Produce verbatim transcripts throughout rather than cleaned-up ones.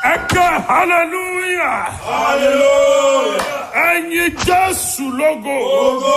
Ẹ̀ka hallelujah. Hallelujah. Ẹ̀yin Jésù lógo. Ogo.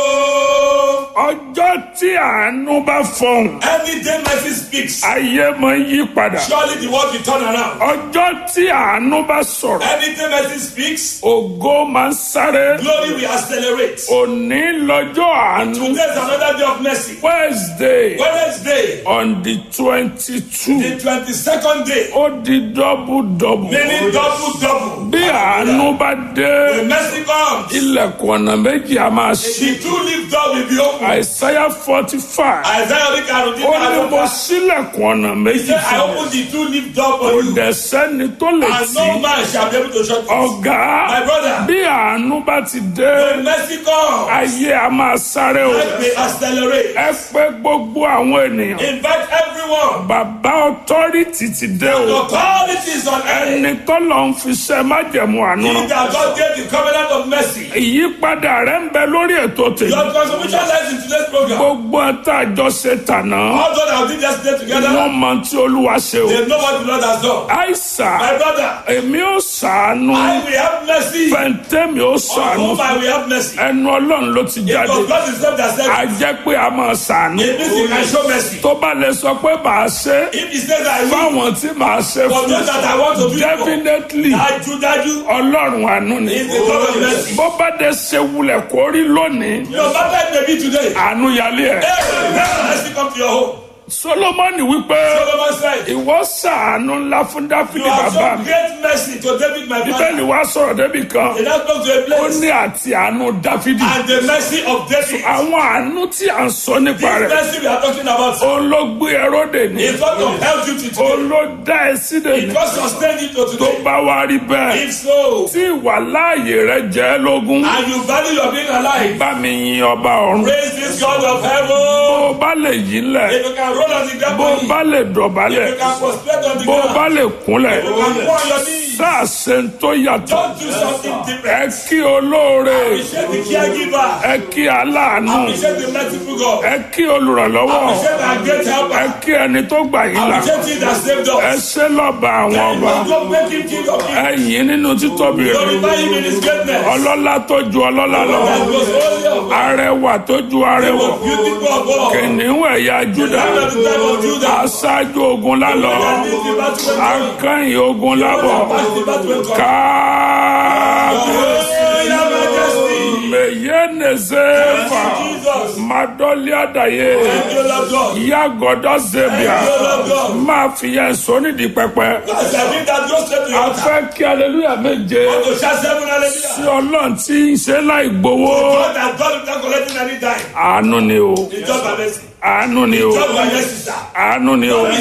Ọjọ́ tí àánú bá fọhùn, Every day mercy speaks. ayé máa ń yí padà. Surely the world will turn around. Ọjọ́ tí àánú bá sọ̀rọ̀, Every day mercy speaks. ògo máa ń sáré. Glory will accelerate. Òní lọ́jọ́ àánú. Today is another day of mercy. Wednesday Wednesday, on the twenty-two. the twenty-second day, Ó di double double. meaning double double. Bí àánú bá dé, When mercy comes, ilẹ̀kùn ọ̀nà méjì a máa ṣí. the two lift door will be open. Isaiah forty-five. Isaiah Ricardo, Ó ní mo sílẹ̀kùn ọ̀nà méjì I fún open the two lift door for kò you, dẹ̀ sẹ́ni tó lè and no tì. man shall be able to shut it. Ọ̀gá, My brother, bí àánú bá ti dé, when mercy comes, ayé a máa sáré o. life may accelerate. Ẹ pé gbogbo àwọn ènìyàn. Invite everyone. Bàbá ọtọ́rìtì ti dé The o. authorities on earth. Ẹni tó lọ ń fi ṣe májẹ̀mú àánú. He that God gave the covenant of mercy. Ìyípadà rẹ̀ ń bẹ lórí ètò tèmi. Your contribution lies in today's program. Gbogbo ẹ̀ta àjọṣe tàná. All those that did yesterday together, Wọ́n mọ tí Olúwa ṣe o. they know what the Lord has done. Àìsà, My brother, èmi ò ṣàánú. I will have mercy. Fẹ̀ǹtẹ́mi ò On ṣàánú. whom I will have mercy. Ẹnu Ọlọ́run ló ti It jáde. was God himself that said, A jẹ́ pé a máa ṣàánú. it means he can show mercy. Tó bá lè sọ pé màá ṣe If he says I will, fáwọn tí màá ṣe for fún. those that I want to do it for, Definitely dájú dájú, Ọlọ́run àánú ni. is the God of mercy. Bó bá dé ṣe wulẹ̀ kó rí lónìí, Your battle may be today. àánú yálé ẹ̀. Hey, let mercy come to your home. Solomoni wípé Solomon said, ìwọ ṣàánú ńlá fún you Dáfídì have bàbá shown mi. great mercy to David my father. Bíbélì wá sọ̀rọ̀ débì kan. He now comes to a Ó place, ní àti àánú Dáfídì. and the mercy of David. Àwọn àánú tí à ń sọ nípa This rẹ̀. mercy we are talking about, Òun ló gbé ẹróde ní. is what of help you to today. Òun ló dá ẹ sílẹ̀ ní. It was sustained you to Tó today. bá wá rí bẹ́ẹ̀, If so, tí ìwà láàyè rẹ̀ jẹ́ lógún, and you value your being alive, bá mi yin ọba ọ̀run. praise this God of Bó heaven. o bá lè yí lẹ̀, If you can roll on the ground, bó o if bá lè dọ̀bálẹ̀, you can prostrate on the bó o bá ground, lè kúnlẹ̀, if you can go on your knees, sáà ṣe ń tó yàtọ̀. don't do something Ẹ different. kí olóore, Appreciate the caregiver. ẹ kí aláàánú, Appreciate the merciful God. ẹ kí olùrànlọ́wọ́, Appreciate our great ẹ helper. kí ẹni tó gbà yín là. Appreciate him that saved Ẹ us. ṣé lọ́ba àwọn And ọba. God make him king of kings. Ẹ yìn nínú títóbi rẹ̀. Glorify him in his greatness. Ọlọ́lá tó ju ọlọ́lá lọ. That was holy of God. Arẹwà tó ju arẹwà. Beautiful of all. Kìnìún ẹ̀yà Júdà. Lion of the tribe of Judah. Aṣáájú ogun lálọ. And this the battle when Akẹ́yìn ogun lábọ̀. pass the battle when come. Kábíyèsí. Royal Majesty. Mèyé nèzéfà. Jesus. Madọ́lé àdàyé. Thank you, Lord God. Ìyá gọ́dọ̀ zèbíà. Thank you, Lord God. Máa fi yẹn sọ nídìí pẹpẹ. As I think that goes straight to A your heart. fẹ́ kí aleluya méje. To shout seven Sí hallelujah. Ọlọ́run tí ń ṣe láì gbowó. God has done without collecting any dime. Àánú ni o. It's just by mercy. Àánú ni o. Just by mercy, sir. Àánú ni o.